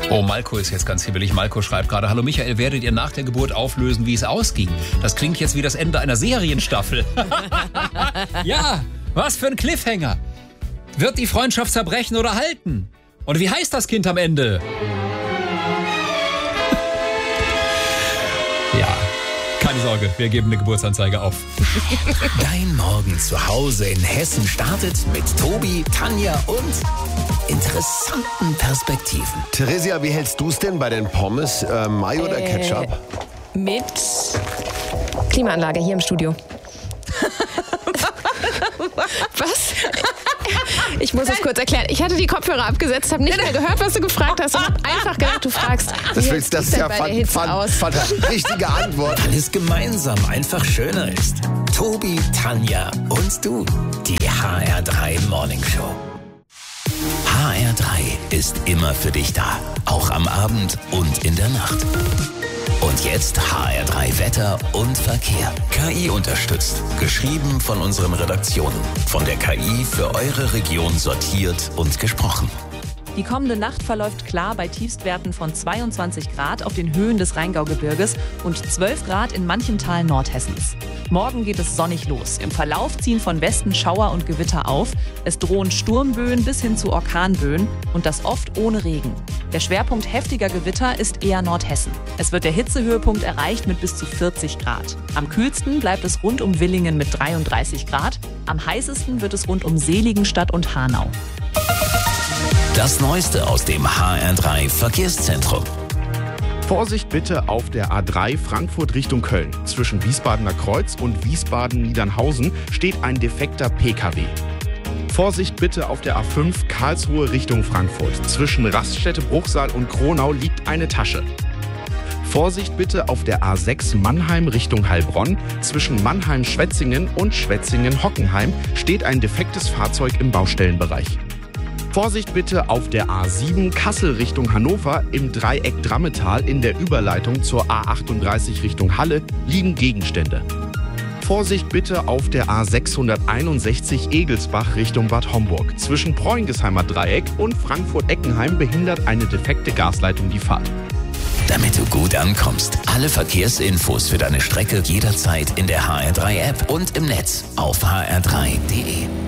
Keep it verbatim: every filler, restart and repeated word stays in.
Oh, Malko ist jetzt ganz hibbelig. Malko schreibt gerade, hallo Michael, werdet ihr nach der Geburt auflösen, wie es ausging? Das klingt jetzt wie das Ende einer Serienstaffel. Ja, was für ein Cliffhanger. Wird die Freundschaft zerbrechen oder halten? Und wie heißt das Kind am Ende? Ja, keine Sorge, wir geben eine Geburtsanzeige auf. Dein Morgen zu Hause in Hessen startet mit Tobi, Tanja und interessanten Perspektiven. Theresia, wie hältst du es denn bei den Pommes? Äh, Mayo oder Äh, Ketchup? Mit Klimaanlage hier im Studio. Was? Ich muss es kurz erklären. Ich hatte die Kopfhörer abgesetzt, habe nicht mehr gehört, was du gefragt hast und habe einfach gedacht, du fragst. Das wie willst, das sieht's ist denn ja bei der fan, Hitze fan, aus? fan, richtige Antwort. Weil es gemeinsam einfach schöner ist. Tobi, Tanja und du. Die H R drei Morning Show. H R drei ist immer für dich da. Auch am Abend und in der Nacht. Und jetzt H R drei Wetter und Verkehr. K I unterstützt. Geschrieben von unseren Redaktionen. Von der K I für eure Region sortiert und gesprochen. Die kommende Nacht verläuft klar bei Tiefstwerten von zweiundzwanzig Grad auf den Höhen des Rheingaugebirges und zwölf Grad in manchen Teilen Nordhessens. Morgen geht es sonnig los. Im Verlauf ziehen von Westen Schauer und Gewitter auf. Es drohen Sturmböen bis hin zu Orkanböen und das oft ohne Regen. Der Schwerpunkt heftiger Gewitter ist eher Nordhessen. Es wird der Hitzehöhepunkt erreicht mit bis zu vierzig Grad. Am kühlsten bleibt es rund um Villingen mit dreiunddreißig Grad. Am heißesten wird es rund um Seligenstadt und Hanau. Das Neueste aus dem H R drei Verkehrszentrum. Vorsicht bitte auf der A drei Frankfurt Richtung Köln. Zwischen Wiesbadener Kreuz und Wiesbaden-Niedernhausen steht ein defekter P K W. Vorsicht bitte auf der A fünf Karlsruhe Richtung Frankfurt. Zwischen Raststätte Bruchsal und Kronau liegt eine Tasche. Vorsicht bitte auf der A sechs Mannheim Richtung Heilbronn. Zwischen Mannheim-Schwetzingen und Schwetzingen-Hockenheim steht ein defektes Fahrzeug im Baustellenbereich. Vorsicht bitte auf der A sieben Kassel Richtung Hannover im Dreieck Drammetal in der Überleitung zur A achtunddreißig Richtung Halle liegen Gegenstände. Vorsicht bitte auf der A sechshunderteinundsechzig Egelsbach Richtung Bad Homburg. Zwischen Preuingesheimer Dreieck und Frankfurt-Eckenheim behindert eine defekte Gasleitung die Fahrt. Damit du gut ankommst. Alle Verkehrsinfos für deine Strecke jederzeit in der H R drei App und im Netz auf h r drei punkt d e.